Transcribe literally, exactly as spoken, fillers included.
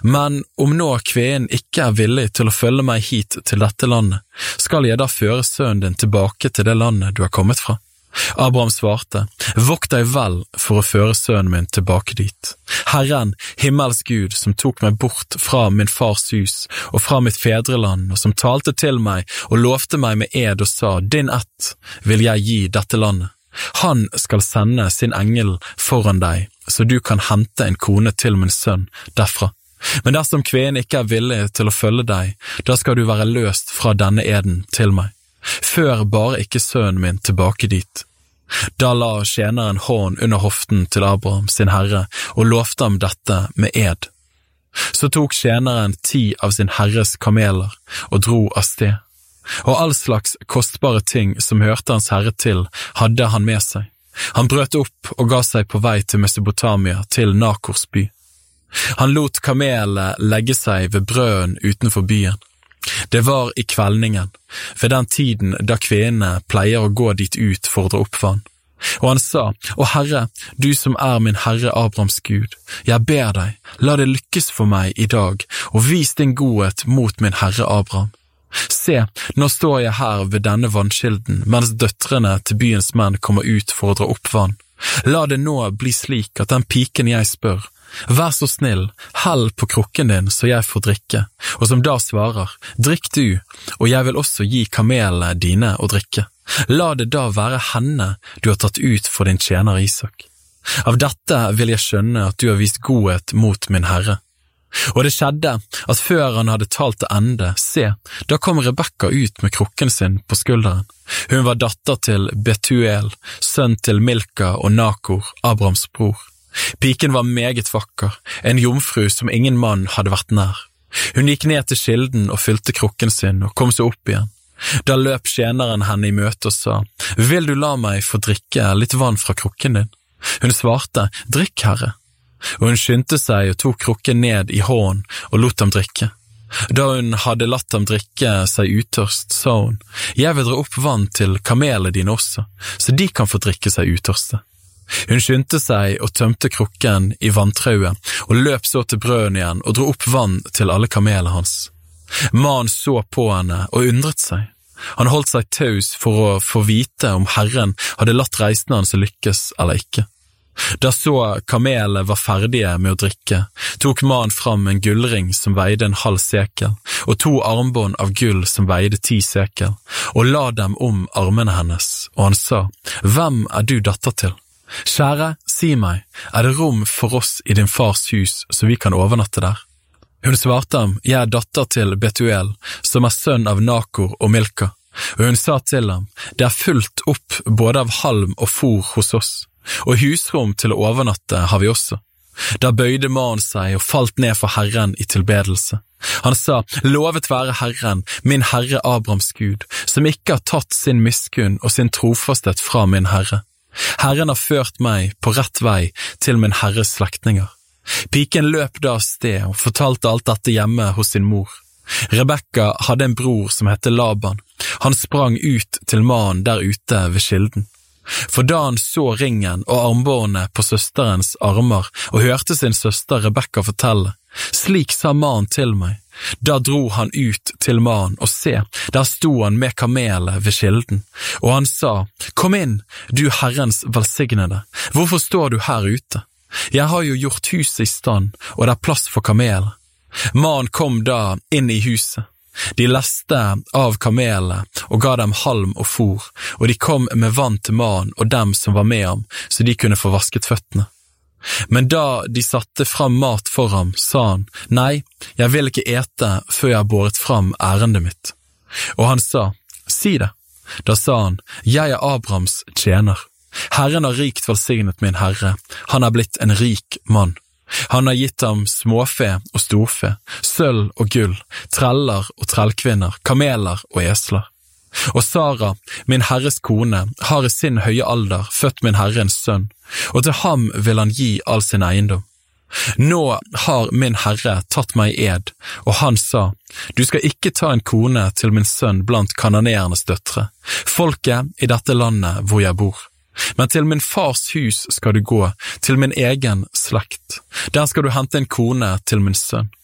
Men om nå kvinnen ikke er villig til å følge meg hit til dette landet, skal jeg da føre sønnen din tilbake til det landet du er kommet fra? Abraham svarte, vokt deg vel for å føre sønnen min tilbake dit. Herren, himmels Gud, som tok meg bort fra min fars hus og fra mitt fedreland, og som talte til meg og lovte meg med ed og sa, din ett vil jeg gi dette landet. Han skal sende sin engel foran deg, så du kan hente en kone til min sønn derfra. Men dersom kvinnen ikke er villig til å følge deg, da skal du være løst fra denne eden til meg. Før bare ikke sønnen min tilbake dit. Da la tjeneren hånd under hoften til Abraham sin herre og lovte ham dette med ed. Så tok tjeneren ti av sin herres kameler og dro av sted, og all slags kostbare ting som hørte hans herre til hadde han med seg. Han brøt opp og ga seg på vei til Mesopotamia, til Nakors by. Han lot kamelet legge seg ved brøden utenfor byen. Det var i kveldningen, ved den tiden da kvinnene pleier å gå dit ut for å dra opp vann. Og han sa, «Å Herre, du som er min Herre Abrahams Gud, jeg ber deg, la det lykkes for meg i dag, og vis din godhet mot min Herre Abraham. Se, nå står jeg her ved denne vannskilden, mens døtrene til byens menn kommer ut for å dra opp vann. La det nå bli slik at den piken jeg spør, vær så snill, hell på krukken din så jeg får drikke, og som da svarer, drikk du, og jeg vil også gi kamelene dine å drikke. La det da være henne du har tatt ut for din tjener Isak. Av dette vil jeg skjønne at du har vist godhet mot min herre. Og det skjedde at før han hadde talt til ende, se, da kom Rebekka ut med krukken sin på skulderen. Hun var datter til Betuel, sønn til Milka og Nakor, Abrahams bror. Piken var meget vakker, en jomfru som ingen mann hadde vært nær. Hun gikk ned til kilden og fylte krukken sin og kom så opp igjen. Da løp tjeneren henne i møte og sa, «Vil du la meg få drikke litt vann fra krukken din?» Hun svarte, «Drikk, herre». Og hun skyndte seg og tok krukken ned i hånden og lot ham drikke. Da hun hadde latt ham drikke seg utørst, sa hun, «Jeg vil dra opp vann til kamelene dine også, så de kan få drikke seg utørste.» Hun skyndte seg og tømte krukken i vanntrauet og løp så til brøden igjen og dro opp vann til alle kamelene hans. Mannen så på henne og undret seg. Han holdt seg taus for å få vite om Herren hadde latt reisene hans lykkes eller ikke. Da så kamelene var ferdige med å drikke, tok mannen fram en gullring som veide en halv sekel, og to armbånd av gull som veide ti sekel, og la dem om armene hennes, og han sa, «Hvem er du datter til? Kjære, si meg, er det rom for oss i din fars hus så vi kan overnatte der?» Hun svarte ham, «Jeg er datter til Betuel, som er sønn av Nakor og Milka.» Og hun sa til ham, «Det er fullt opp både av halm og fôr hos oss, og husrom til å overnatte har vi også.» Da bøyde mannen seg og falt ned for Herren i tilbedelse. Han sa, «Lovet være Herren, min Herre Abrahams Gud, som ikke har tatt sin miskunn og sin trofasthet fra min Herre. Herren har ført meg på rett vei til min Herres slektninger.» Piken løp da av sted og fortalte alt dette hjemme hos sin mor. Rebekka hadde en bror som hette Laban. Han sprang ut til mannen der ute ved kilden. For da han så ringen og armbåndene på søsterens armer og hørte sin søster Rebekka fortelle, «Slik sa mannen til meg», da dro han ut til mannen og se, der sto han med kamelet ved kilden, og han sa, «Kom inn, du Herrens velsignede, hvorfor står du her ute? Jeg har jo gjort huset i stand, og det er plass for kamelet.» Mannen kom da inn i huset. De leste av kamelet og ga dem halm og fôr, og de kom med vann til mannen og dem som var med ham, så de kunne få vasket føttene. Men da de satte fram mat for ham, sa han, «Nei, jeg vil ikke ete før jeg har båret fram ærendet mitt.» Og han sa, «Si det.» Da sa han, «Jeg er Abrahams tjener. Herren har rikt velsignet min herre, han er blitt en rik mann. Han har gitt ham småfe og storfe, sølv og gull, treller og trellkvinner, kameler og esler. Og Sara, min herres kone, har i sin høye alder født min herre en sønn, og til ham vil han gi all sin eiendom. Nå har min herre tatt meg i ed, og han sa, «Du skal ikke ta en kone til min sønn blant kananeernes døtre, folket i dette landet hvor jeg bor. Men til min fars hus skal du gå, til min egen slekt. Der skal du hente en kone til min sønn.»